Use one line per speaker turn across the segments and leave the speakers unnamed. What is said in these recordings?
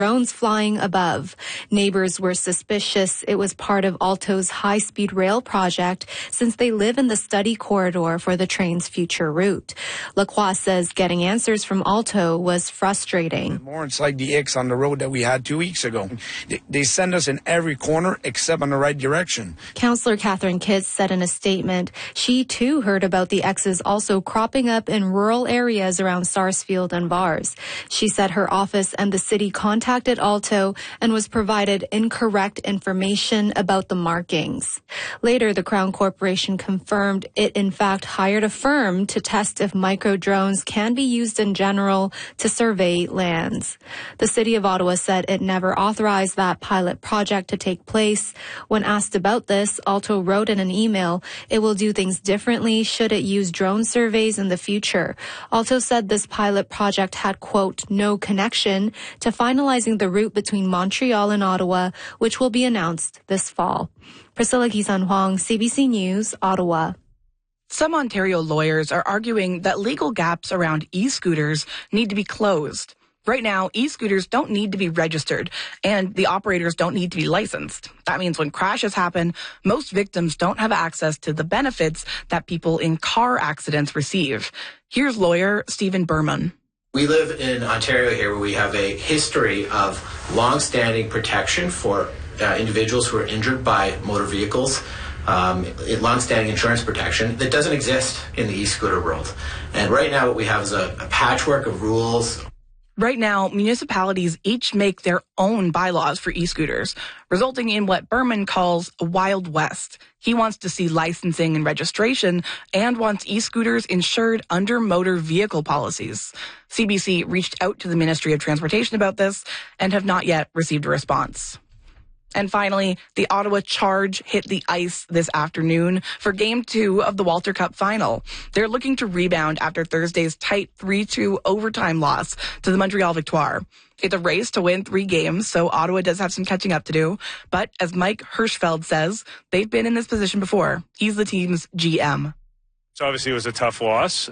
drones flying above. Neighbors were suspicious it was part of Alto's high-speed rail project since they live in the study corridor for the train's future route. Lacroix says getting answers from Alto was frustrating.
More, it's like the X on the road that we had 2 weeks ago. They send us in every corner except in the right direction.
Councillor Catherine Kitts said in a statement she too heard about the X's also cropping up in rural areas around Sarsfield and Vars. She said her office and the city contacted Alto and was provided incorrect information about the markings. Later, the Crown Corporation confirmed it in fact hired a firm to test if micro drones can be used in general to survey lands. The City of Ottawa said it never authorized that pilot project to take place. When asked about this, Alto wrote in an email it will do things differently should it use drone surveys in the future. Alto said this pilot project had, quote, no connection to finalizing the route between Montreal and Ottawa, which will be announced this fall. Priscilla Kisan-Huang, CBC News, Ottawa.
Some Ontario lawyers are arguing that legal gaps around e-scooters need to be closed. Right now, e-scooters don't need to be registered, and the operators don't need to be licensed. That means when crashes happen, most victims don't have access to the benefits that people in car accidents receive. Here's lawyer Stephen Berman.
We live in Ontario here where we have a history of long-standing protection for individuals who are injured by motor vehicles, long-standing insurance protection that doesn't exist in the e-scooter world. And right now what we have is a patchwork of rules.
Right now, municipalities each make their own bylaws for e-scooters, resulting in what Berman calls a Wild West. He wants to see licensing and registration and wants e-scooters insured under motor vehicle policies. CBC reached out to the Ministry of Transportation about this and have not yet received a response. And finally, the Ottawa Charge hit the ice this afternoon for Game 2 of the Walter Cup final. They're looking to rebound after Thursday's tight 3-2 overtime loss to the Montreal Victoire. It's a race to win 3 games, so Ottawa does have some catching up to do. But as Mike Hirschfeld says, they've been in this position before. He's the team's GM.
So obviously it was a tough loss.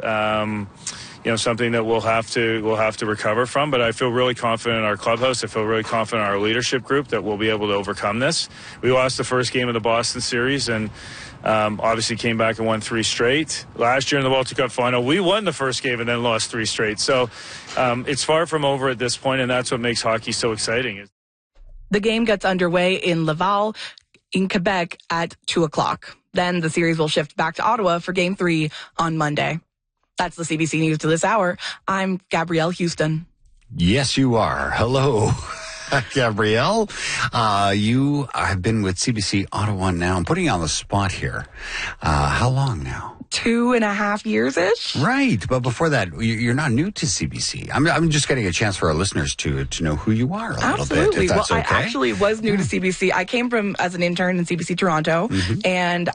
Something that we'll have to recover from. But I feel really confident in our clubhouse. I feel really confident in our leadership group that we'll be able to overcome this. We lost the first game of the Boston series and obviously came back and won 3 straight. Last year in the Walter Cup final, we won the first game and then lost 3 straight. So it's far from over at this point, and that's what makes hockey so exciting.
The game gets underway in Laval in Quebec at 2 o'clock. Then the series will shift back to Ottawa for Game 3 on Monday. That's the CBC News to this hour. I'm Gabrielle Houston.
Yes, you are. Hello, Gabrielle. You have been with CBC Ottawa now. I'm putting you on the spot here. How long now?
2.5 years-ish.
Right. But before that, you're not new to CBC. I'm just getting a chance for our listeners to know who you are a little bit, if that's okay.
I actually was new to CBC. I came from as an intern in CBC Toronto, and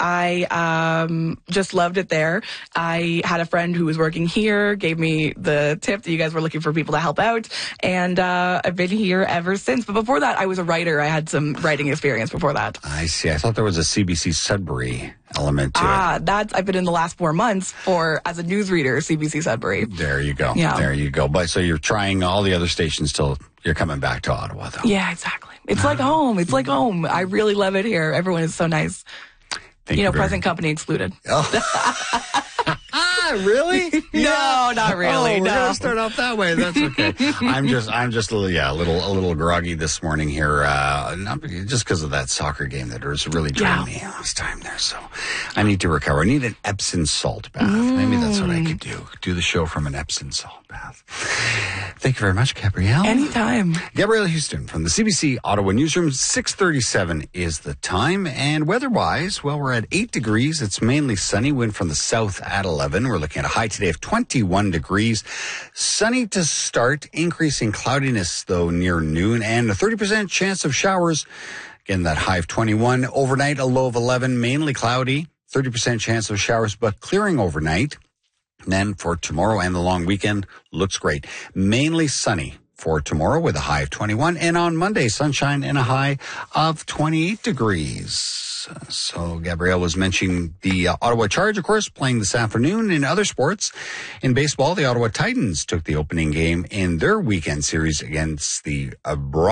I just loved it there. I had a friend who was working here, gave me the tip that you guys were looking for people to help out, and I've been here ever since. But before that, I was a writer. I had some writing experience before that.
I see. I thought there was a CBC Sudbury element to it.
I've been in the last 4 months as a newsreader, CBC Sudbury.
There you go.
Yeah.
There you go. But so you're trying all the other stations till you're coming back to Ottawa, though.
Yeah, exactly. It's like home. It's like home. I really love it here. Everyone is so nice.
Thank you
present company excluded.
Oh. Really?
No, not really.
We're gonna start off that way. That's okay. I'm just a little groggy this morning here, not just because of that soccer game that was really drained me last time there. So I need to recover. I need an Epsom salt bath. Maybe that's what I could do. Do the show from an Epsom salt bath. Thank you very much, Gabrielle.
Anytime.
Gabrielle Houston from the CBC Ottawa Newsroom. 6:37 is the time, and weather-wise, well, we're at 8 degrees. It's mainly sunny. Wind from the south at 11. We're looking at a high today of 21 degrees. Sunny to start, increasing cloudiness, though, near noon, and a 30% chance of showers. Again, that high of 21. Overnight, a low of 11, mainly cloudy. 30% chance of showers, but clearing overnight. And then for tomorrow and the long weekend, looks great. Mainly sunny for tomorrow with a high of 21. And on Monday, sunshine and a high of 28 degrees. So Gabrielle was mentioning the Ottawa Charge, of course, playing this afternoon. In other sports, in baseball, the Ottawa Titans took the opening game in their weekend series against the